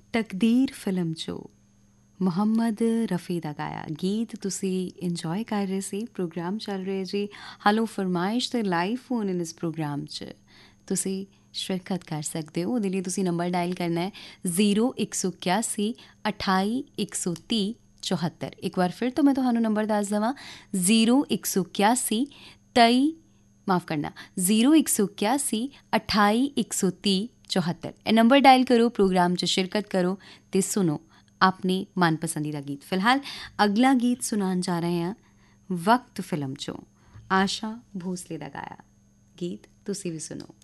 ਤਕਦੀਰ ਫਿਲਮ 'ਚੋਂ ਮੁਹੰਮਦ ਰਫੀ ਦਾ ਗਾਇਆ ਗੀਤ ਤੁਸੀਂ ਇੰਜੋਏ ਕਰ ਰਹੇ ਸੀ। ਪ੍ਰੋਗਰਾਮ ਚੱਲ ਰਿਹਾ ਜੀ ਹਲੋ ਫਰਮਾਇਸ਼ ਤੇ ਲਾਈਵ ਫੋਨ ਇਨ ਇਸ ਪ੍ਰੋਗਰਾਮ 'ਚ ਤੁਸੀਂ ਸ਼ਿਰਕਤ ਕਰ ਸਕਦੇ ਹੋ। ਉਹਦੇ ਲਈ ਤੁਸੀਂ ਨੰਬਰ ਡਾਇਲ ਕਰਨਾ ਹੈ 0181 28 130 74। ਇੱਕ ਵਾਰ ਫਿਰ ਤੋਂ ਮੈਂ ਤੁਹਾਨੂੰ ਨੰਬਰ ਦੱਸ ਦੇਵਾਂ 0181 23 ਮਾਫ ਕਰਨਾ 0181 28 130 74। ਇਹ ਨੰਬਰ ਡਾਇਲ ਕਰੋ, ਪ੍ਰੋਗਰਾਮ 'ਚ ਸ਼ਿਰਕਤ ਕਰੋ ਤੇ ਸੁਣੋ ਆਪਣੀ ਮਨਪਸੰਦੀਦਾ ਗੀਤ। ਫਿਲਹਾਲ ਅਗਲਾ ਗੀਤ ਸੁਣਾਉਣ ਜਾ ਰਹੇ ਹਾਂ ਵਕਤ ਫਿਲਮ 'ਚੋਂ ਆਸ਼ਾ ਭੋਸਲੇ ਦਾ ਗਾਇਆ ਗੀਤ। ਤੁਸੀਂ ਵੀ ਸੁਣੋ।